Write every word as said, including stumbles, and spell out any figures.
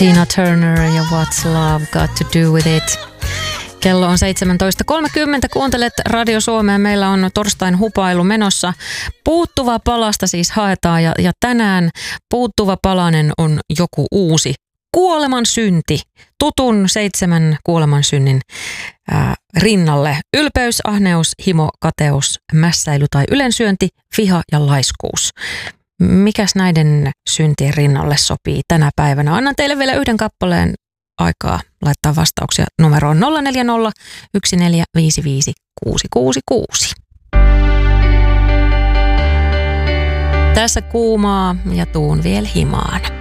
Tina Turner ja What's Love Got to Do With It. Kello on seitsemäntoista kolmekymmentä. Kuuntelet Radio Suomea. Meillä on torstain hupailu menossa. Puuttuva palasta siis haetaan ja, ja tänään puuttuva palanen on joku uusi. Kuoleman synti. Tutun seitsemän kuoleman synnin ää, rinnalle. Ylpeys, ahneus, himo, kateus, mässäily tai ylensyönti, viha ja laiskuus. Mikäs näiden syntien rinnalle sopii tänä päivänä? Annan teille vielä yhden kappaleen aikaa laittaa vastauksia numeroon nolla neljä nolla, yksi neljä viisi viisi, kuusi kuusi kuusi. Tässä kuumaa ja tuun vielä himaan.